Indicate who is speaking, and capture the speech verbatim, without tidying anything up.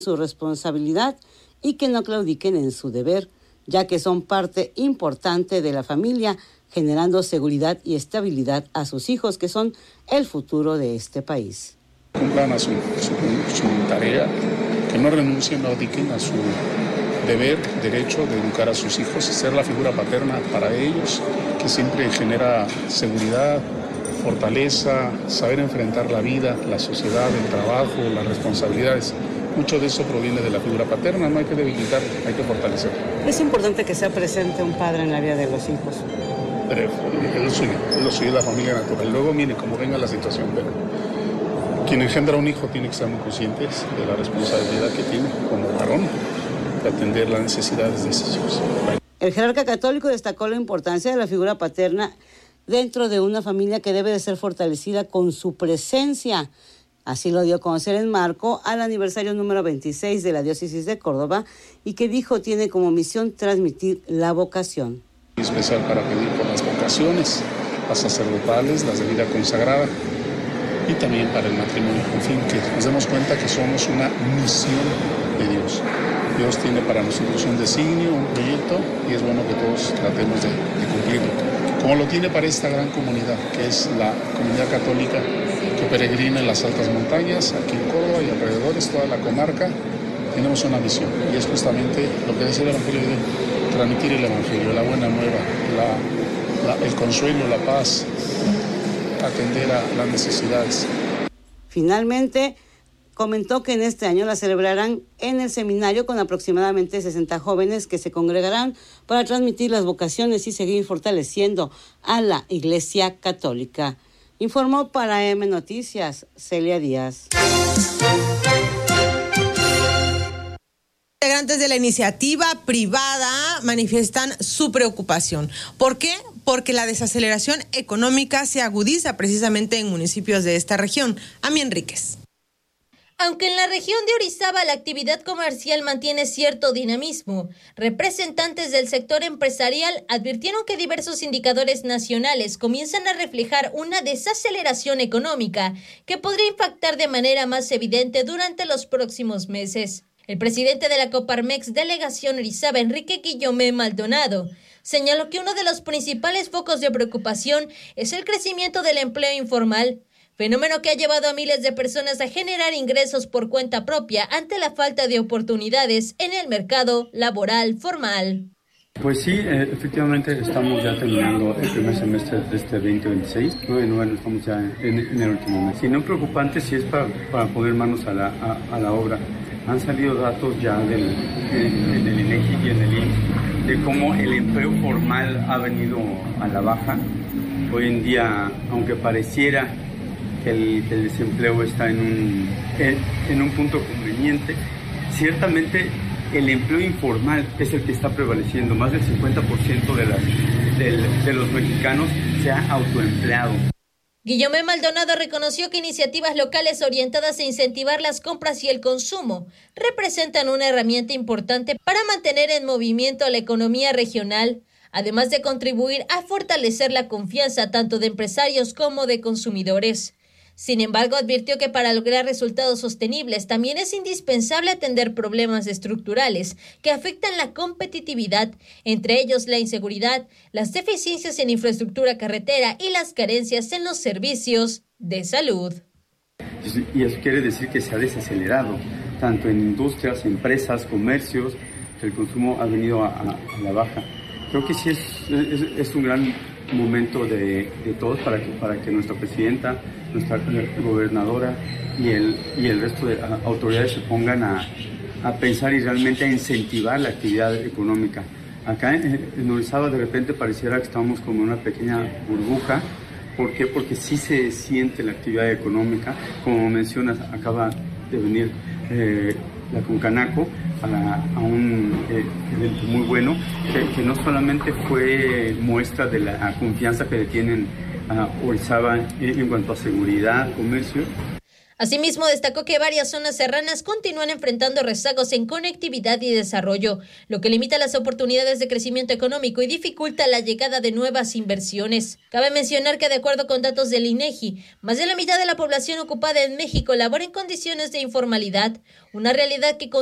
Speaker 1: su responsabilidad y que no claudiquen en su deber, ya que son parte importante de la familia, generando seguridad y estabilidad a sus hijos, que son el futuro de este país.
Speaker 2: Cumplan a su, su, su tarea, que no renuncien, no abdiquen a su deber, derecho de educar a sus hijos y ser la figura paterna para ellos, que siempre genera seguridad, fortaleza, saber enfrentar la vida, la sociedad, el trabajo, las responsabilidades. Mucho de eso proviene de la figura paterna, no hay que debilitar, hay que fortalecer.
Speaker 1: Es importante que sea presente un padre en la vida de los hijos.
Speaker 2: Pero es lo suyo, es lo suyo, es la familia natural. Luego, mire, como venga la situación, pero quien engendra un hijo tiene que estar muy conscientes de la responsabilidad que tiene como varón de atender las necesidades de sus hijos.
Speaker 1: El jerarca católico destacó la importancia de la figura paterna dentro de una familia que debe de ser fortalecida con su presencia. Así lo dio a conocer en marco al aniversario número veintiséis de la diócesis de Córdoba y que dijo tiene como misión transmitir la vocación.
Speaker 2: Especial para pedir por las vocaciones, las sacerdotales, las de vida consagrada y también para el matrimonio. En fin, que nos demos cuenta que somos una misión de Dios. Dios tiene para nosotros un designio, un proyecto y es bueno que todos tratemos de, de cumplirlo. Como lo tiene para esta gran comunidad, que es la comunidad católica que peregrina en las altas montañas, aquí en Córdoba y alrededores, toda la comarca, tenemos una misión y es justamente lo que dice el Evangelio de Dios, transmitir el Evangelio, la buena nueva, la, la, el consuelo, la paz, atender a las necesidades.
Speaker 1: Finalmente, comentó que en este año la celebrarán en el seminario con aproximadamente sesenta jóvenes que se congregarán para transmitir las vocaciones y seguir fortaleciendo a la Iglesia Católica. Informó para E M Noticias, Celia Díaz.
Speaker 3: Integrantes de la iniciativa privada manifiestan su preocupación. ¿Por qué? Porque la desaceleración económica se agudiza precisamente en municipios de esta región. Ami Enríquez.
Speaker 4: Aunque en la región de Orizaba la actividad comercial mantiene cierto dinamismo, representantes del sector empresarial advirtieron que diversos indicadores nacionales comienzan a reflejar una desaceleración económica que podría impactar de manera más evidente durante los próximos meses. El presidente de la Coparmex Delegación Orizaba, Enrique Guillomé Maldonado, señaló que uno de los principales focos de preocupación es el crecimiento del empleo informal, fenómeno que ha llevado a miles de personas a generar ingresos por cuenta propia ante la falta de oportunidades en el mercado laboral formal.
Speaker 5: Pues sí, eh, efectivamente estamos ya terminando el primer semestre de este veinte veintiséis, nueve nueve estamos ya en, en el último mes. Si no preocupante, sí es para, para poner manos a la, a, a la obra. Han salido datos ya del, de, del INEGI y en el I M S S de cómo el empleo formal ha venido a la baja. Hoy en día, aunque pareciera que el, que el desempleo está en un, en, en un punto conveniente, ciertamente el empleo informal es el que está prevaleciendo. Más del cincuenta por ciento de, las, de, de los mexicanos se ha autoempleado.
Speaker 4: Guillomé Maldonado reconoció que iniciativas locales orientadas a incentivar las compras y el consumo representan una herramienta importante para mantener en movimiento la economía regional, además de contribuir a fortalecer la confianza tanto de empresarios como de consumidores. Sin embargo, advirtió que para lograr resultados sostenibles también es indispensable atender problemas estructurales que afectan la competitividad, entre ellos la inseguridad, las deficiencias en infraestructura carretera y las carencias en los servicios de salud.
Speaker 5: Y eso quiere decir que se ha desacelerado, tanto en industrias, empresas, comercios, que el consumo ha venido a, a, a la baja. Creo que sí es, es, es un gran momento de, de todos para que, para que nuestra presidenta, nuestra gobernadora y el, y el resto de autoridades se pongan a, a pensar y realmente a incentivar la actividad económica. Acá en, en Orizaba de repente pareciera que estamos como en una pequeña burbuja. ¿Por qué? Porque sí se siente la actividad económica. Como mencionas, acaba de venir eh, la Concanaco a, la, a un eh, evento muy bueno, que, que no solamente fue muestra de la confianza que le tienen a Orizaba en, en cuanto a seguridad, comercio.
Speaker 4: Asimismo, destacó que varias zonas serranas continúan enfrentando rezagos en conectividad y desarrollo, lo que limita las oportunidades de crecimiento económico y dificulta la llegada de nuevas inversiones. Cabe mencionar que, de acuerdo con datos del INEGI, más de la mitad de la población ocupada en México labora en condiciones de informalidad, una realidad que